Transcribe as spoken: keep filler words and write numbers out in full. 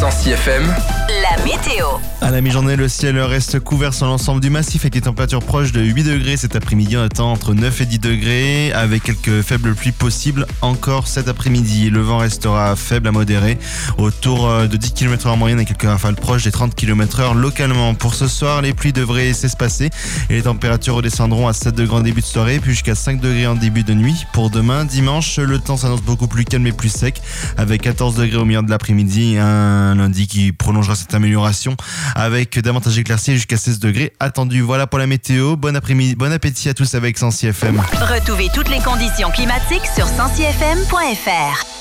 Sancy F M, la météo. À la mi-journée, le ciel reste couvert sur l'ensemble du massif avec des températures proches de huit degrés. Cet après-midi, on attend entre neuf et dix degrés avec quelques faibles pluies possibles encore cet après-midi. Le vent restera faible à modéré autour de dix kilomètres heure en moyenne avec quelques rafales proches des trente kilomètres heure localement. Pour ce soir, les pluies devraient s'espacer et les températures redescendront à sept degrés en début de soirée puis jusqu'à cinq degrés en début de nuit. Pour demain, dimanche, le temps s'annonce beaucoup plus calme et plus sec avec quatorze degrés au milieu de l'après-midi. Un lundi qui prolongera cette amélioration avec davantage éclaircies jusqu'à seize degrés attendus. Voilà pour la météo. Bon après-midi, bon appétit à tous avec Sancy F M. Retrouvez toutes les conditions climatiques sur sancy f m point f r.